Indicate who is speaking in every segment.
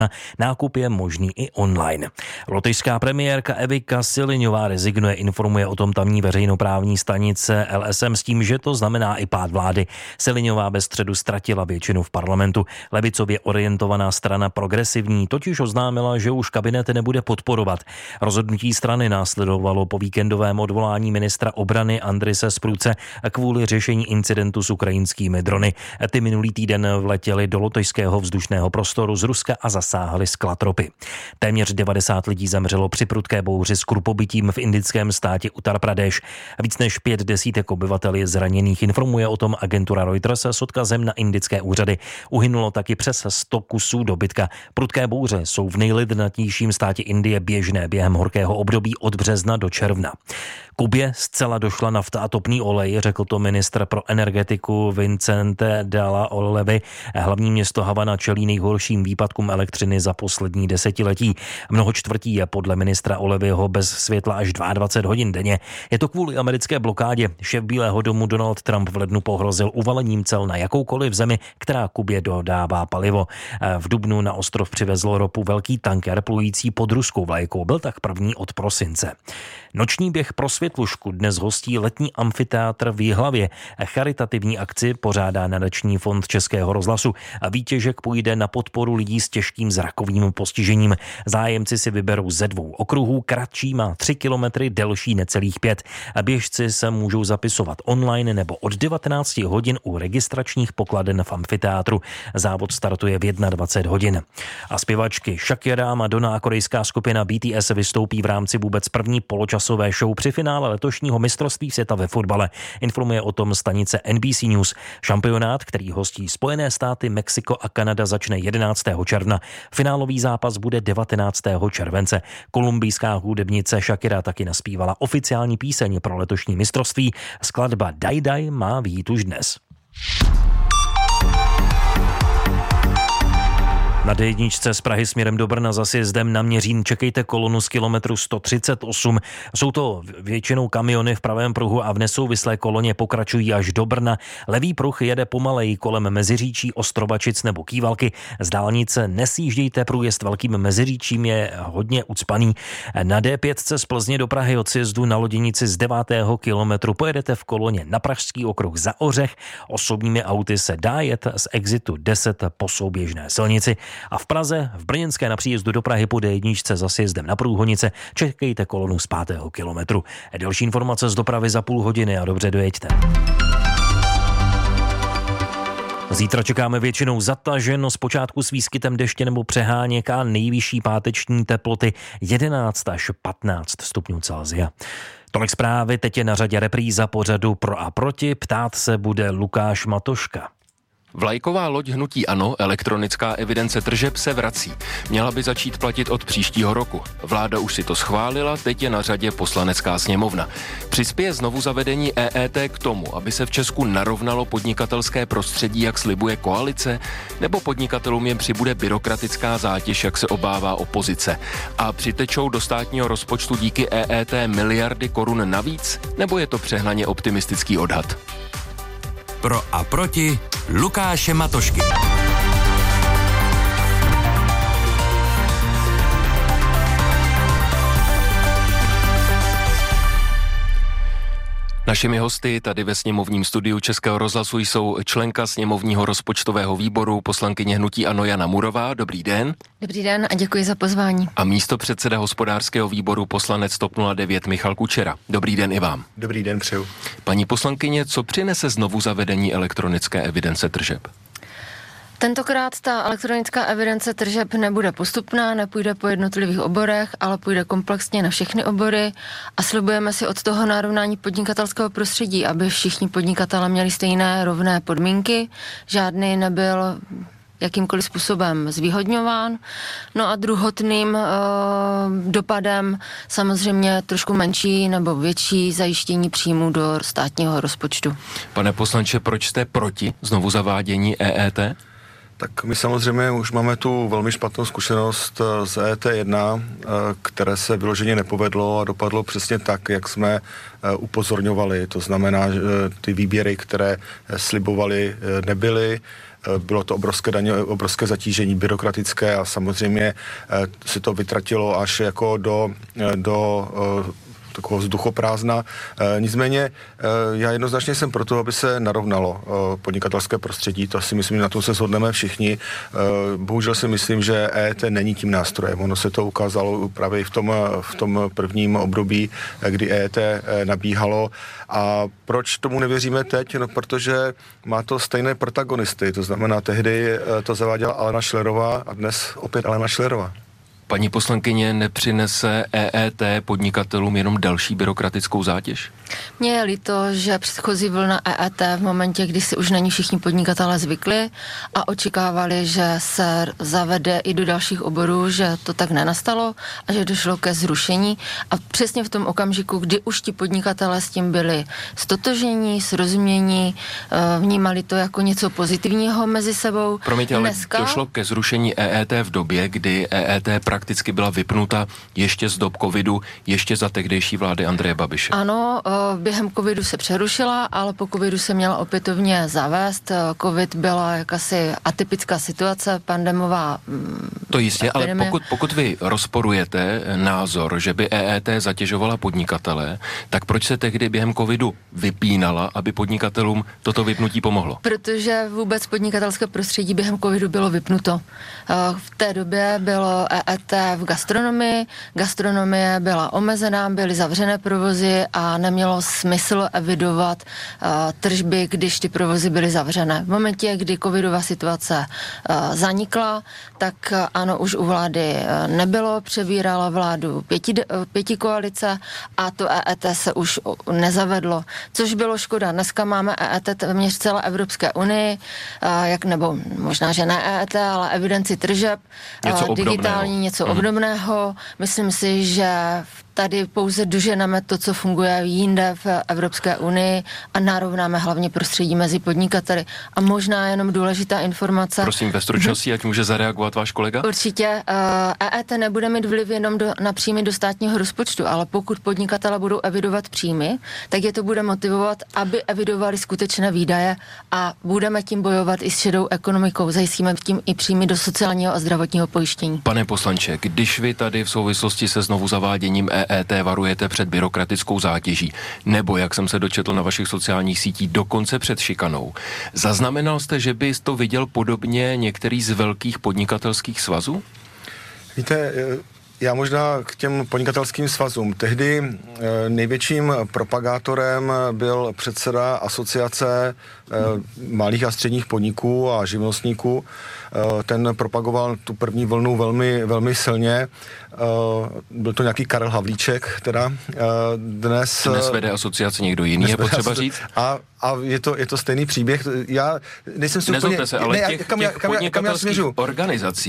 Speaker 1: Nákup je možný i online. Lotyšská premiérka Evika Siliňová rezignuje, informuje o tom tamní veřejnoprávní stanice LSM s tím, že to znamená i pád vlády. Siliňová ve středu ztratila většinu v parlamentu. Levicově orientovaná strana Progresivní totiž oznámila, že už kabinet nebude podporovat. Rozhodnutí strany následovalo po víkendovém odvolání ministra obrany Andrise Spruce kvůli řešení incidentu s ukrajinskými drony. Ty minulý týden vletěly do lotyšského vzdušného prostoru z Ruska a zasáhly sklad ropy. Téměř 90 lidí zemřelo při prudké bouři s krupobytím v indickém státě Uttar Pradesh. Víc než 50 obyvatel je zraněných, informuje o tom agentura Reuters s odkazem na indické úřady. Uhynulo taky přes 100 kusů dobytka. Prudké bouře jsou v nejlidnatějším státě Indie běžné během horkého období od března do června. Kubě zcela došla nafta a topný olej, řekl to ministr pro energetiku Vicente Della Olevy. Hlavní město Havana čelí nejhorším výpadkům elektřiny za poslední desetiletí. Mnoho čtvrtí je podle ministra Olevyho bez světla až 22 hodin denně. Je to kvůli americké blokádě. Šéf Bílého domu Donald Trump v lednu pohrozil uvalením cel na jakoukoliv zemi, která Kubě dodává palivo. V dubnu na ostrov přivezl ropu velký tanker plující pod ruskou vlajkou. Byl tak první od prosince. Noční běh pro Světlušku dnes hostí letní amfiteátr v Jihlavě. Charitativní akci pořádá nadační fond Českého rozhlasu a výtěžek půjde na podporu lidí s těžkým zrakovým postižením. Zájemci si vyberou ze 2 okruhů, kratší má 3 kilometry, delší necelých 5. Běžci se můžou zapisovat online nebo od 19 hodin u registračních pokladen v amfiteátru. Závod startuje v 21 hodin. A zpěvačky Shakira, Madonna a korejská skupina BTS vystoupí v rámci vůbec první poločasové show při finále letošního mistrovství světa ve fotbale. Informuje o tom stanice NBC News. Šampionát, který hostí Spojené státy, Mexiko a Kanada, začne 11. června. Finálový zápas bude 19. července. Kolumbijská hudebnice Shakira taky naspívala oficiální píseň pro letošní mistrovství. Skladba Daj Daj má vyjít už dnes. Na D1 z Prahy směrem do Brna za sjezdem na Měřín čekejte kolonu z kilometru 138. Jsou to většinou kamiony v pravém pruhu a v nesouvislé koloně pokračují až do Brna. Levý pruh jede pomaleji kolem Meziříčí, Ostrobačic nebo Kývalky. Z dálnice nesjíždějte, průjezd Velkým Meziříčím je hodně ucpaný. Na D5 z Plzně do Prahy od sjezdu na Loděnici z 9. kilometru pojedete v koloně na Pražský okruh za Ořech. Osobními auty se dá jet z exitu 10 po souběžné silnici. A v Praze, v brněnské na příjezdu do Prahy po D1 za sjezdem na Průhonice čekejte kolonu z 5. kilometru. Další informace z dopravy za půl hodiny a dobře dojeďte. Zítra čekáme většinou zataženo, zpočátku s výskytem deště nebo přeháněk a nejvyšší páteční teploty 11 až 15 stupňů Celsia. Tolik zprávy, teď je na řadě repríza pořadu Pro a proti, ptát se bude Lukáš Matoška.
Speaker 2: Vlajková loď hnutí ANO, elektronická evidence tržeb, se vrací. Měla by začít platit od příštího roku. Vláda už si to schválila, teď je na řadě Poslanecká sněmovna. Přispěje znovu zavedení EET k tomu, aby se v Česku narovnalo podnikatelské prostředí, jak slibuje koalice, nebo podnikatelům jen přibude byrokratická zátěž, jak se obává opozice. A přitečou do státního rozpočtu díky EET miliardy korun navíc, nebo je to přehnaně optimistický odhad?
Speaker 3: Pro a proti Lukáše Matošky.
Speaker 2: Našimi hosty tady ve sněmovním studiu Českého rozhlasu jsou členka sněmovního rozpočtového výboru, poslankyně hnutí ANO Jana Murová. Dobrý den.
Speaker 4: Dobrý den a děkuji za pozvání.
Speaker 2: A místopředseda hospodářského výboru, poslanec TOP 09 Michal Kučera. Dobrý den i vám.
Speaker 5: Dobrý den, přeju.
Speaker 2: Paní poslankyně, co přinese znovu zavedení elektronické evidence tržeb?
Speaker 4: Tentokrát ta elektronická evidence tržeb nebude postupná, nepůjde po jednotlivých oborech, ale půjde komplexně na všechny obory a slibujeme si od toho narovnání podnikatelského prostředí, aby všichni podnikatelé měli stejné rovné podmínky, žádný nebyl jakýmkoliv způsobem zvýhodňován. No a druhotným dopadem samozřejmě trošku menší nebo větší zajištění příjmů do státního rozpočtu.
Speaker 2: Pane poslanče, proč jste proti znovu zavádění EET?
Speaker 5: Tak my samozřejmě už máme tu velmi špatnou zkušenost z EET1, které se vyloženě nepovedlo a dopadlo přesně tak, jak jsme upozorňovali. To znamená, že ty výběry, které slibovali, nebyly. bylo to obrovské daně, obrovské zatížení byrokratické a samozřejmě se to vytratilo až jako do takového vzduchoprázdna. Nicméně já jednoznačně jsem proto, aby se narovnalo podnikatelské prostředí, to si myslím, že na tom se shodneme všichni. Bohužel si myslím, že EET není tím nástrojem. Ono se to ukázalo právě i v tom prvním období, kdy EET nabíhalo. A proč tomu nevěříme teď? No, protože má to stejné protagonisty, to znamená, tehdy to zaváděla Alena Schillerová a dnes opět Alena Schillerová.
Speaker 2: Paní poslankyně, nepřinese EET podnikatelům jenom další byrokratickou zátěž?
Speaker 4: Mně je líto, že předchozí vlna EET v momentě, kdy si už na ní všichni podnikatelé zvykli a očekávali, že se zavede i do dalších oborů, že to tak nenastalo a že došlo ke zrušení. A přesně v tom okamžiku, kdy už ti podnikatelé s tím byli stotožení, srozumění, vnímali to jako něco pozitivního mezi sebou.
Speaker 2: Promiňte, ale došlo ke zrušení EET v době, kdy EET prakticky byla vypnuta ještě z dob covidu, ještě za tehdejší vlády Andreje Babiše.
Speaker 4: Ano, během covidu se přerušila, ale po covidu se měla opětovně zavést. Covid byla jakási atypická situace, pandemová.
Speaker 2: To jistě,
Speaker 4: epidemie.
Speaker 2: Ale pokud vy rozporujete názor, že by EET zatěžovala podnikatele, tak proč se tehdy během covidu vypínala, aby podnikatelům toto vypnutí pomohlo?
Speaker 4: Protože vůbec podnikatelské prostředí během covidu bylo vypnuto. V té době bylo EET v gastronomii, gastronomie byla omezená, byly zavřené provozy a nemělo smysl evidovat tržby, když ty provozy byly zavřené. V momentě, kdy covidová situace zanikla, tak ano, už u vlády nebylo, přebírala vládu pěti koalice a to EET se už nezavedlo, což bylo škoda. Dneska máme EET téměř celé Evropské unii, nebo možná, že ne EET, ale evidenci tržeb, digitální něco obdobného. Myslím si, že tady pouze doženeme to, co funguje jinde v Evropské unii a narovnáme hlavně prostředí mezi podnikateli. A možná jenom důležitá informace.
Speaker 2: Prosím, ve stručnosti, ať může zareagovat váš kolega?
Speaker 4: Určitě. EET nebude mít vliv jenom na příjmy do státního rozpočtu, ale pokud podnikatele budou evidovat příjmy, tak je to bude motivovat, aby evidovali skutečné výdaje a budeme tím bojovat i s šedou ekonomikou. Zajistíme tím i příjmy do sociálního a zdravotního pojištění.
Speaker 2: Pane poslanče, když vy tady v souvislosti se znovu zaváděním EET varujete před byrokratickou zátěží, nebo, jak jsem se dočetl na vašich sociálních sítích, dokonce před šikanou, zaznamenal jste, že bys to viděl podobně některý z velkých podnikatelských svazů?
Speaker 5: Víte, já možná k těm podnikatelským svazům. Tehdy největším propagátorem byl předseda asociace malých a středních podniků a živnostníků. Ten propagoval tu první vlnu velmi, velmi silně. Byl to nějaký Karel Havlíček, teda dnes
Speaker 2: vede asociace někdo jiný, je potřeba říct.
Speaker 5: A je to stejný příběh. Já nejsem si
Speaker 2: Nezlobte
Speaker 5: úplně...
Speaker 2: se, ale těch podnikatelských organizací,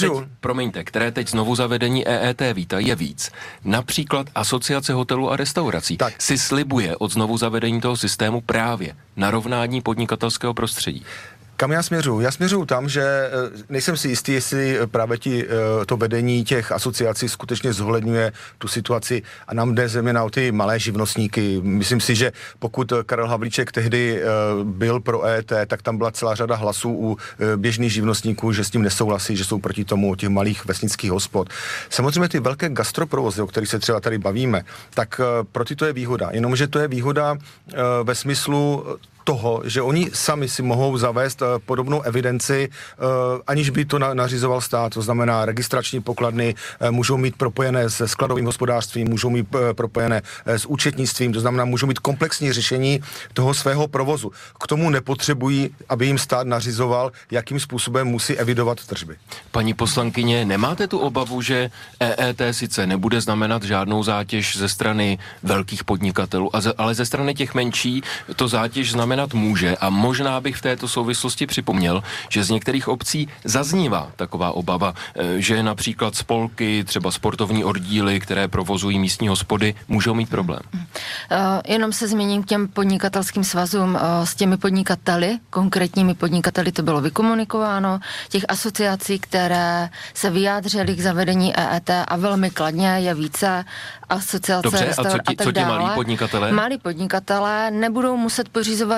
Speaker 2: které teď znovu zavedení EET vítají, je víc. Například Asociace hotelů a restaurací si slibuje od znovu zavedení toho systému právě narovnání podnikatelského prostředí.
Speaker 5: Kam já směřuju? Já směřuju tam, že nejsem si jistý, jestli právě to vedení těch asociací skutečně zohledňuje tu situaci a nám jde zejména o ty malé živnostníky. Myslím si, že pokud Karel Havlíček tehdy byl pro EET, tak tam byla celá řada hlasů u běžných živnostníků, že s tím nesouhlasí, že jsou proti tomu těch malých vesnických hospod. Samozřejmě ty velké gastroprovozy, o kterých se třeba tady bavíme, tak pro ty to je výhoda. Jenomže to je výhoda ve smyslu toho, že oni sami si mohou zavést podobnou evidenci, aniž by to nařizoval stát. To znamená, registrační pokladny můžou mít propojené se skladovým hospodářstvím, můžou mít propojené s účetnictvím, to znamená, můžou mít komplexní řešení toho svého provozu. K tomu nepotřebují, aby jim stát nařizoval, jakým způsobem musí evidovat tržby.
Speaker 2: Paní poslankyně, nemáte tu obavu, že EET sice nebude znamenat žádnou zátěž ze strany velkých podnikatelů, ale ze strany těch menší to zátěž znamenat může a možná bych v této souvislosti připomněl, že z některých obcí zaznívá taková obava, že například spolky, třeba sportovní oddíly, které provozují místní hospody, můžou mít problém.
Speaker 4: Jenom se zmíním k těm podnikatelským svazům s těmi podnikateli, konkrétními podnikateli to bylo vykomunikováno, těch asociací, které se vyjádřily k zavedení EET a velmi kladně je více, asociace
Speaker 2: Dobře, a co ti malí podnikatelé?
Speaker 4: Malí podnikatelé nebudou muset pořizovat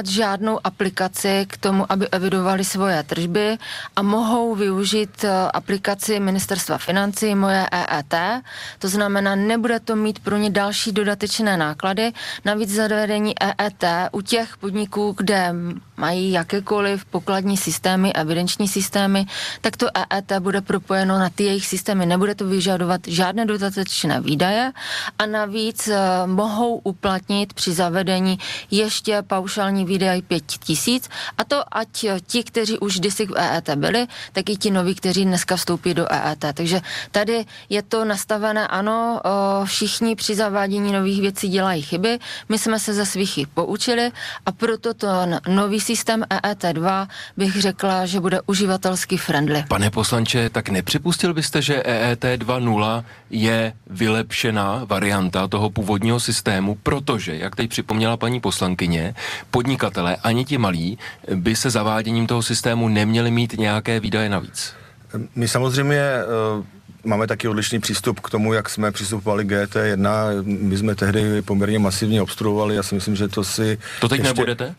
Speaker 4: používat žádnou aplikaci k tomu, aby evidovali svoje tržby a mohou využít aplikaci Ministerstva financí Moje EET. To znamená, nebude to mít pro ně další dodatečné náklady. Navíc zavedení EET u těch podniků, kde mají jakékoliv pokladní systémy, evidenční systémy, tak to EET bude propojeno na ty jejich systémy. Nebude to vyžadovat žádné dodatečné výdaje a navíc mohou uplatnit při zavedení ještě paušální výdaj 5 000 a to ať ti, kteří už kdysi v EET byli, tak i ti noví, kteří dneska vstoupí do EET. Takže tady je to nastavené, ano, všichni při zavádění nových věcí dělají chyby, my jsme se ze svých chyb poučili a proto to nový systém EET2 bych řekla, že bude uživatelsky friendly.
Speaker 2: Pane poslanče, tak nepřipustil byste, že EET 2.0 je vylepšená varianta toho původního systému, protože, jak teď připomněla paní poslankyně, podnikatelé ani ti malí by se zaváděním toho systému neměli mít nějaké výdaje navíc?
Speaker 5: My samozřejmě máme taky odlišný přístup k tomu, jak jsme přistupovali k GT1. My jsme tehdy poměrně masivně obstruovali. Já si myslím, že to si...
Speaker 2: To teď nebudete?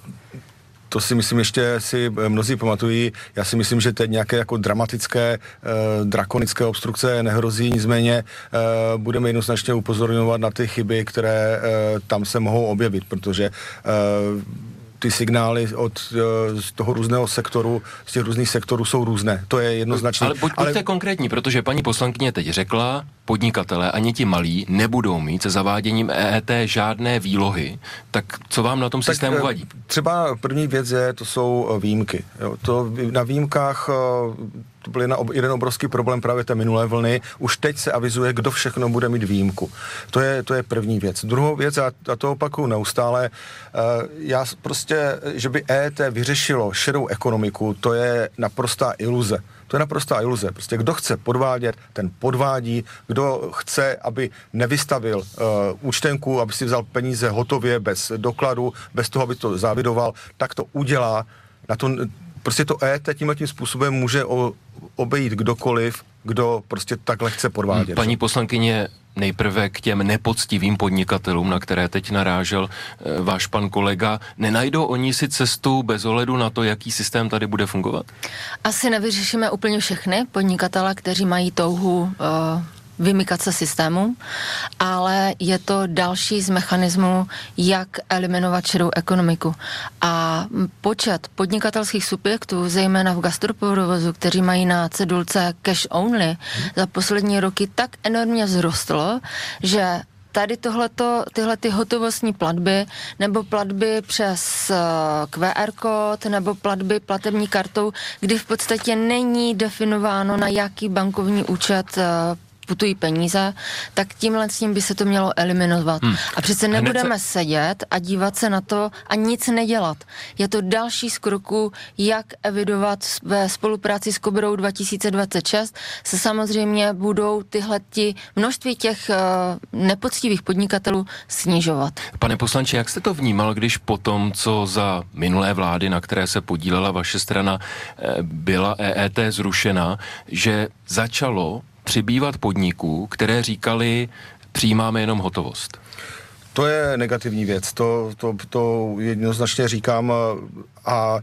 Speaker 5: To si myslím, ještě si mnozí pamatují. Já si myslím, že teď nějaké jako dramatické, drakonické obstrukce nehrozí, nicméně budeme jednoznačně upozorňovat na ty chyby, které tam se mohou objevit, protože ty signály z toho různého sektoru, z těch různých sektorů jsou různé. To je jednoznačně.
Speaker 2: Ale buďte konkrétní, protože paní poslankyně teď řekla, podnikatelé ani ti malí nebudou mít se zaváděním EET žádné výlohy. Tak co vám na tom systému vadí?
Speaker 5: Třeba první věc to jsou výjimky. Jo, to na výjimkách to byl jeden obrovský problém právě té minulé vlny. Už teď se avizuje, kdo všechno bude mít výjimku. To je první věc. Druhou věc, a to opakuju neustále, já prostě, že by EET vyřešilo šedou ekonomiku, to je naprostá iluze. To je naprostá iluze. Prostě kdo chce podvádět, ten podvádí. Kdo chce, aby nevystavil účtenku, aby si vzal peníze hotově, bez dokladu, bez toho, aby to zavidoval, tak to udělá. Prostě to EET tímhletím způsobem může obejít kdokoliv, kdo prostě takhle chce podvádět.
Speaker 2: Paní poslankyně, nejprve k těm nepoctivým podnikatelům, na které teď narážel váš pan kolega. Nenajdou oni si cestu bez ohledu na to, jaký systém tady bude fungovat?
Speaker 4: Asi nevyřešíme úplně všechny podnikatele, kteří mají touhu vymykat se systému, ale je to další z mechanismů, jak eliminovat šedou ekonomiku. A počet podnikatelských subjektů, zejména v gastroprovozu, kteří mají na cedulce cash only, za poslední roky tak enormně vzrostl, že tady tyhle ty hotovostní platby nebo platby přes QR kód nebo platby platební kartou, kdy v podstatě není definováno, na jaký bankovní účet putují peníze, tak tímhle s tím by se to mělo eliminovat. A přece nebudeme sedět a dívat se na to a nic nedělat. Je to další z kroků, jak evidovat ve spolupráci s Kobrou 2026 se samozřejmě budou množství těch nepoctivých podnikatelů snižovat.
Speaker 2: Pane poslanče, jak jste to vnímal, když potom, co za minulé vlády, na které se podílela vaše strana, byla EET zrušena, že začalo přibývat podniků, které říkali, přijímáme jenom hotovost?
Speaker 5: To je negativní věc, to jednoznačně říkám a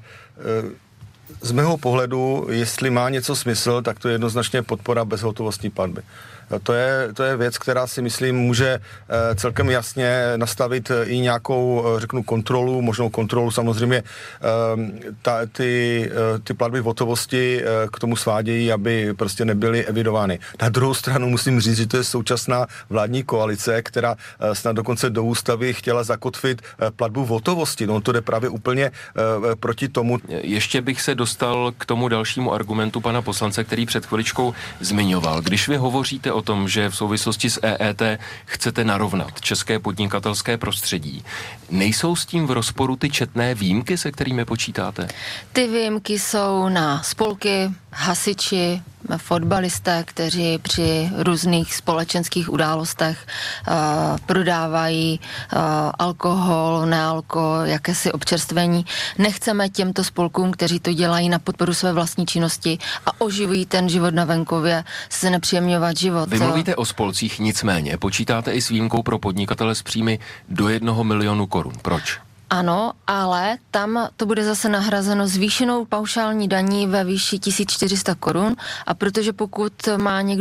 Speaker 5: z mého pohledu, jestli má něco smysl, tak to je jednoznačně podpora bezhotovostní platby. To je věc, která si myslím může celkem jasně nastavit i nějakou, řeknu, kontrolu, možnou kontrolu samozřejmě ty platby v hotovosti k tomu svádějí, aby prostě nebyly evidovány. Na druhou stranu musím říct, že to je současná vládní koalice, která snad dokonce do ústavy chtěla zakotvit platbu v hotovosti. No to jde právě úplně proti tomu.
Speaker 2: Ještě bych se dostal k tomu dalšímu argumentu pana poslance, který před chviličkou zmiňoval. Když vy hovoříte o tom, že v souvislosti s EET chcete narovnat české podnikatelské prostředí, nejsou s tím v rozporu ty četné výjimky, se kterými počítáte?
Speaker 4: Ty výjimky jsou na spolky, hasiči, fotbalisté, kteří při různých společenských událostech prodávají alkohol, nealko, jakési občerstvení. Nechceme těmto spolkům, kteří to dělají na podporu své vlastní činnosti a oživují ten život na venkově, se nepříjemňovat život.
Speaker 2: Vy mluvíte o spolcích, nicméně počítáte i s výjimkou pro podnikatele s příjmy do 1 milionu korun. Proč?
Speaker 4: Ano, ale tam to bude zase nahrazeno zvýšenou paušální daní ve výši 1400 korun a protože pokud má někdo